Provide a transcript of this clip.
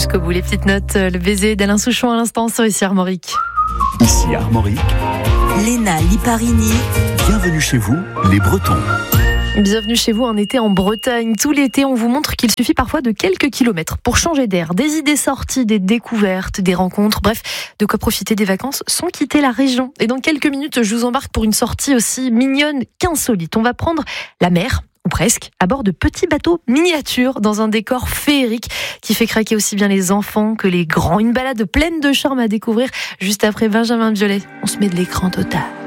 jusqu'au bout. Les petites notes, le baiser d'Alain Souchon à l'instant sur Ici Armorique. Ici Armorique, Léna Liparini. bienvenue chez vous, les Bretons. Bienvenue chez vous, un été en Bretagne. Tout l'été, on vous montre qu'il suffit parfois de quelques kilomètres pour changer d'air. Des idées sorties, des découvertes, des rencontres, bref, de quoi profiter des vacances sans quitter la région. Et dans quelques minutes, je vous embarque pour une sortie aussi mignonne qu'insolite. On va prendre la mer, ou presque, à bord de petits bateaux miniatures dans un décor féerique qui fait craquer aussi bien les enfants que les grands. Une balade pleine de charme à découvrir juste après Benjamin Biolay. On se met de l'écran total.